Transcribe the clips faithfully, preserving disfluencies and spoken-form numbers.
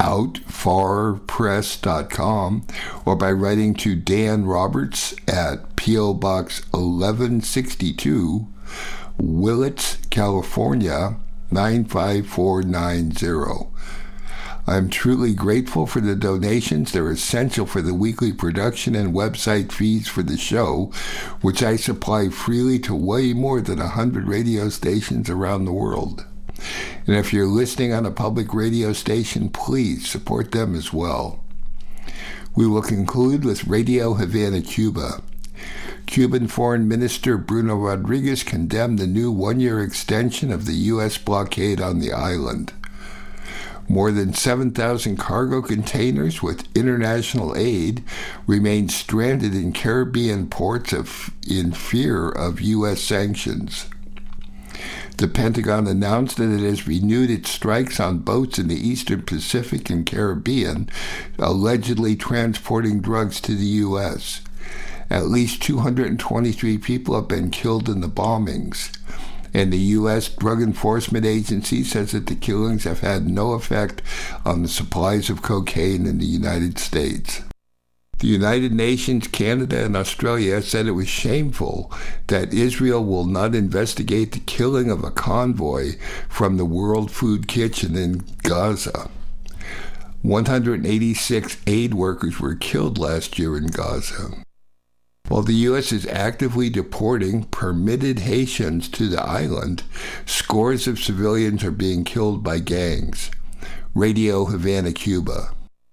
out far press dot com or by writing to Dan Roberts at P O. Box eleven sixty-two, Willits, California, nine five four nine zero. I'm truly grateful for the donations. They're essential for the weekly production and website feeds for the show, which I supply freely to way more than one hundred radio stations around the world. And if you're listening on a public radio station, please support them as well. We will conclude with Radio Havana, Cuba. Cuban Foreign Minister Bruno Rodriguez condemned the new one-year extension of the U S blockade on the island. More than seven thousand cargo containers with international aid remain stranded in Caribbean ports of, in fear of U S sanctions. The Pentagon announced that it has renewed its strikes on boats in the Eastern Pacific and Caribbean, allegedly transporting drugs to the U S. At least two hundred twenty-three people have been killed in the bombings, and the U S Drug Enforcement Agency says that the killings have had no effect on the supplies of cocaine in the United States. The United Nations, Canada, and Australia said it was shameful that Israel will not investigate the killing of a convoy from the World Food Kitchen in Gaza. one hundred eighty-six aid workers were killed last year in Gaza. While the U S is actively deporting permitted Haitians to the island, scores of civilians are being killed by gangs. Radio Havana, Cuba.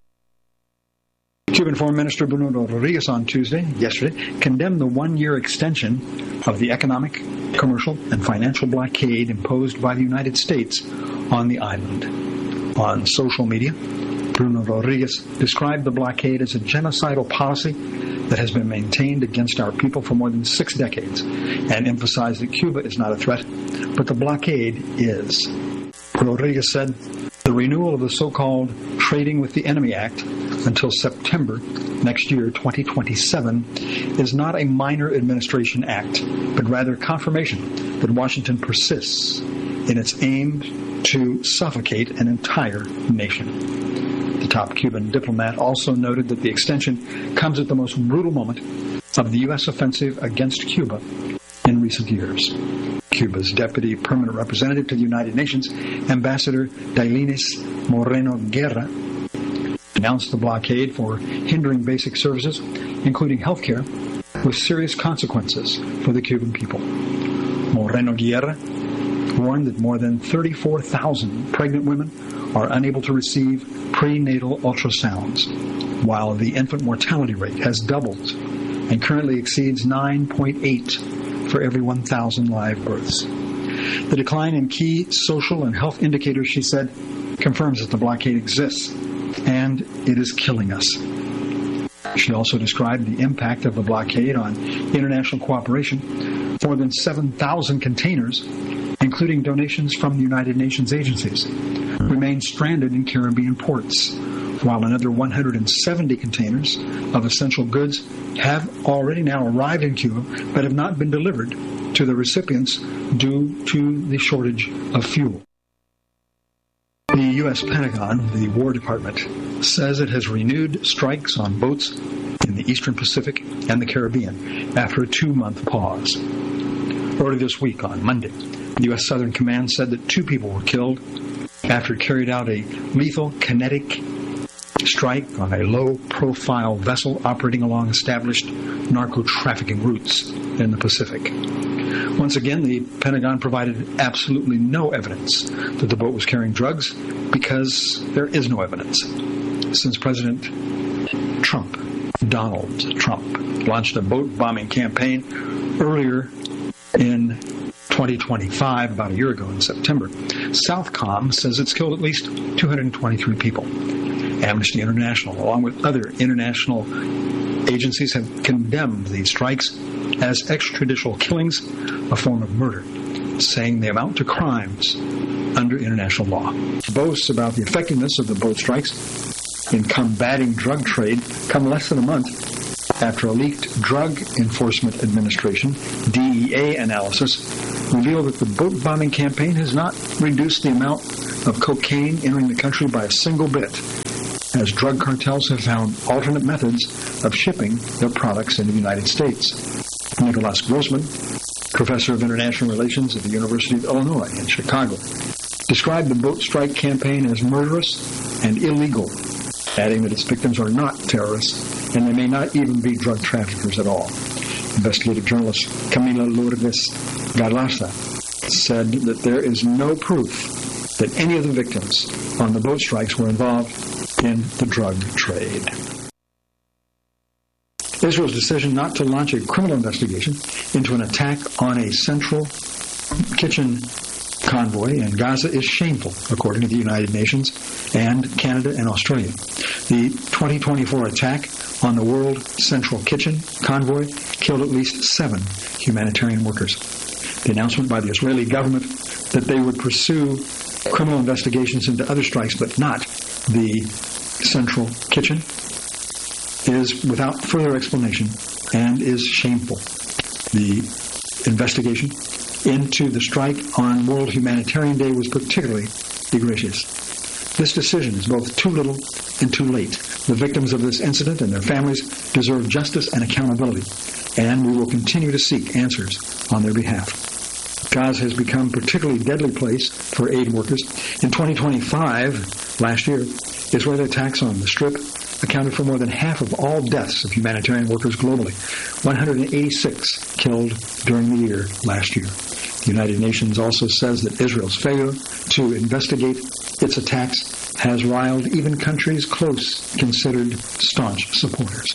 Cuban Foreign Minister Bruno Rodriguez on Tuesday, yesterday, condemned the one-year extension of the economic, commercial, and financial blockade imposed by the United States on the island. On social media, Bruno Rodriguez described the blockade as a genocidal policy that has been maintained against our people for more than six decades, and emphasized that Cuba is not a threat, but the blockade is. Rodriguez said, the renewal of the so-called Trading with the Enemy Act until September next year, twenty twenty-seven, is not a minor administration act, but rather confirmation that Washington persists in its aim to suffocate an entire nation. The top Cuban diplomat also noted that the extension comes at the most brutal moment of the U S offensive against Cuba in recent years. Cuba's Deputy Permanent Representative to the United Nations, Ambassador Dailines Moreno Guerra, announced the blockade for hindering basic services, including health care, with serious consequences for the Cuban people. Moreno Guerra warned that more than thirty-four thousand pregnant women are unable to receive prenatal ultrasounds, while the infant mortality rate has doubled and currently exceeds nine point eight for every one thousand live births. The decline in key social and health indicators, she said, confirms that the blockade exists, and it is killing us. She also described the impact of the blockade on international cooperation. More than seven thousand containers, including donations from the United Nations agencies, remain stranded in Caribbean ports, while another one hundred seventy containers of essential goods have already now arrived in Cuba but have not been delivered to the recipients due to the shortage of fuel. The U S Pentagon, the War Department, says it has renewed strikes on boats in the Eastern Pacific and the Caribbean after a two-month pause. Early this week, on Monday, the U S Southern Command said that two people were killed after it carried out a lethal kinetic strike on a low-profile vessel operating along established narco-trafficking routes in the Pacific. Once again, the Pentagon provided absolutely no evidence that the boat was carrying drugs because there is no evidence. Since President Trump, Donald Trump, launched a boat bombing campaign earlier in twenty twenty-five, about a year ago in September, Southcom says it's killed at least two hundred twenty-three people. Amnesty International, along with other international agencies, have condemned these strikes as extrajudicial killings, a form of murder, saying they amount to crimes under international law. Boasts about the effectiveness of the boat strikes in combating drug trade come less than a month after a leaked Drug Enforcement Administration, D E A, analysis revealed that the boat bombing campaign has not reduced the amount of cocaine entering the country by a single bit as drug cartels have found alternate methods of shipping their products into the United States. Nicholas Grossman, professor of international relations at the University of Illinois in Chicago, described the boat strike campaign as murderous and illegal, adding that its victims are not terrorists and they may not even be drug traffickers at all. Investigative journalist Camila Lourdes Garlaza said that there is no proof that any of the victims on the boat strikes were involved in the drug trade. Israel's decision not to launch a criminal investigation into an attack on a central kitchen convoy in Gaza is shameful, according to the United Nations and Canada and Australia. The twenty twenty-four attack on the World Central Kitchen convoy killed at least seven humanitarian workers. The announcement by the Israeli government that they would pursue criminal investigations into other strikes but not the Central Kitchen is without further explanation and is shameful. The investigation into the strike on World Humanitarian Day was particularly egregious. This decision is both too little and too late. The victims of this incident and their families deserve justice and accountability, and we will continue to seek answers on their behalf. Gaza has become a particularly deadly place for aid workers. In twenty twenty-five, last year, Israeli attacks on the Strip accounted for more than half of all deaths of humanitarian workers globally, one hundred eighty-six killed during the year last year. The United Nations also says that Israel's failure to investigate its attacks has riled even countries close considered staunch supporters.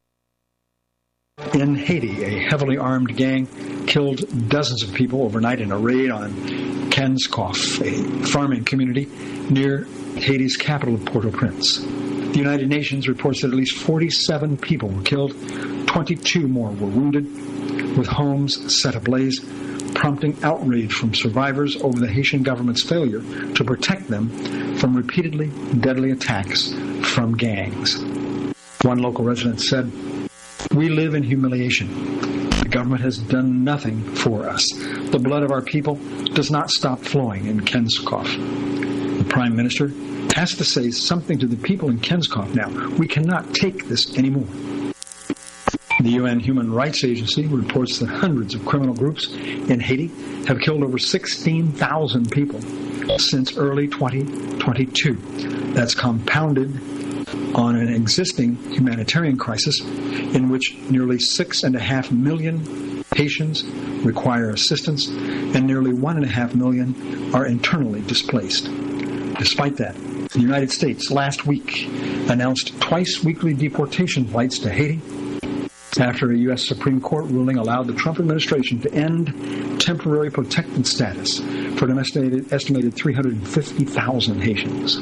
In Haiti, a heavily armed gang killed dozens of people overnight in a raid on Kenskoff, a farming community near Haiti's capital of Port-au-Prince. The United Nations reports that at least forty-seven people were killed, twenty-two more were wounded, with homes set ablaze, prompting outrage from survivors over the Haitian government's failure to protect them from repeatedly deadly attacks from gangs. One local resident said, "We live in humiliation. The government has done nothing for us. The blood of our people does not stop flowing in Kenskoff." The Prime Minister has to say something to the people in Kenskoff now. We cannot take this anymore. The U N Human Rights Agency reports that hundreds of criminal groups in Haiti have killed over sixteen thousand people since early twenty twenty-two. That's compounded on an existing humanitarian crisis in which nearly six and a half million Haitians require assistance and nearly one and a half million are internally displaced. Despite that, the United States last week announced twice-weekly deportation flights to Haiti after a U S Supreme Court ruling allowed the Trump administration to end temporary protected status for an estimated, estimated three hundred fifty thousand Haitians.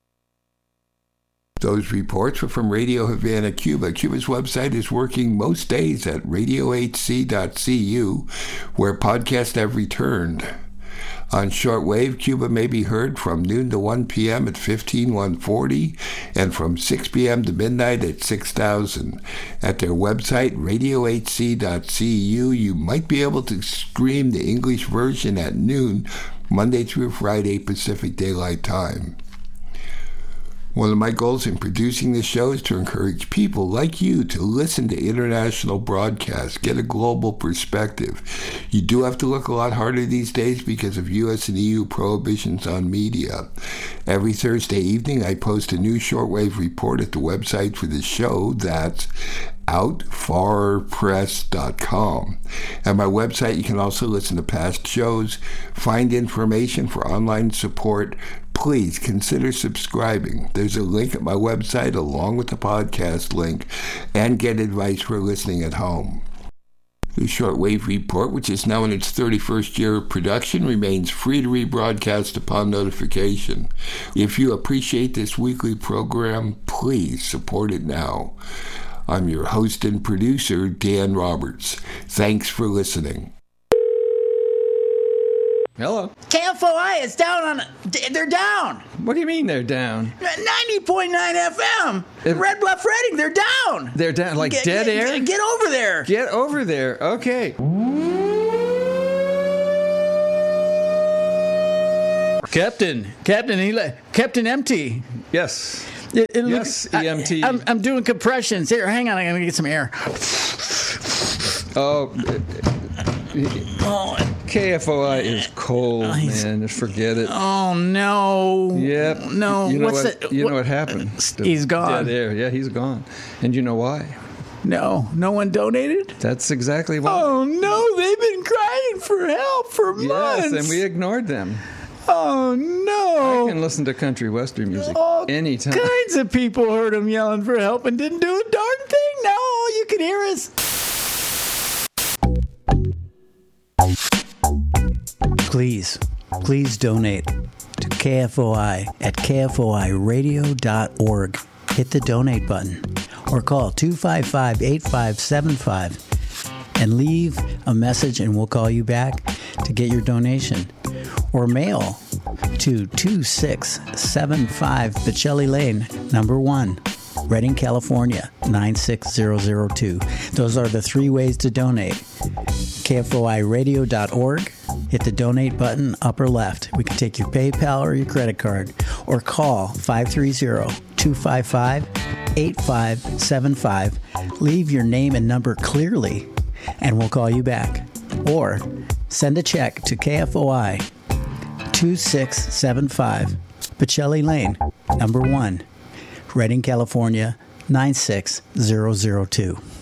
Those reports were from Radio Havana, Cuba. Cuba's website is working most days at radio h c dot c u, where podcasts have returned. On shortwave, Cuba may be heard from noon to one p.m. at fifteen one forty and from six p.m. to midnight at six thousand. At their website, radio h c dot c u, you might be able to stream the English version at noon, Monday through Friday, Pacific Daylight Time. One of my goals in producing this show is to encourage people like you to listen to international broadcasts, get a global perspective. You do have to look a lot harder these days because of U S and E U prohibitions on media. Every Thursday evening, I post a new shortwave report at the website for the show. That's out far press dot com. At my website, you can also listen to past shows, find information for online support. Please consider subscribing. There's a link at my website along with the podcast link, and get advice for listening at home. The Shortwave Report, which is now in its thirty-first year of production, remains free to rebroadcast upon notification. If you appreciate this weekly program, please support it now. I'm your host and producer, Dan Roberts. Thanks for listening. Hello. K F O I is down on... They're down. What do you mean they're down? ninety point nine F M. If, Red Bluff Reading, they're down. They're down, like get, dead get, air? Get, get over there. Get over there. Okay. Captain. Captain, he le- Captain Empty. Yes. It, it Yes, look- E M T. I, I'm, I'm doing compressions. Here, hang on. I'm going to get some air. Oh, Oh, K F O I is cold, he's- man. Just forget it. oh no. Yep. No. You know What's what? that? You know what- what happened? He's gone. Dead air. Yeah, he's gone. And you know why? No. No one donated? That's exactly why. Oh no. They've been crying for help for months. Yes, and we ignored them. Oh no. I can listen to country western music All anytime. kinds of people heard him yelling for help and didn't do a darn thing. Now all you can hear is. Please, please donate to K F O I at K F O I radio dot org. Hit the donate button or call two five five, eight five seven five and leave a message and we'll call you back to get your donation. Or mail to two six seven five Pacelli Lane, number one, Redding, California, nine six zero zero two. Those are the three ways to donate. K F O I radio dot org. Hit the donate button upper left. We can take your PayPal or your credit card. Or call five three zero, two five five, eight five seven five. Leave your name and number clearly, and we'll call you back. Or send a check to K F O I, two six seven five Pacelli Lane, number one, Redding, California, nine six zero zero two.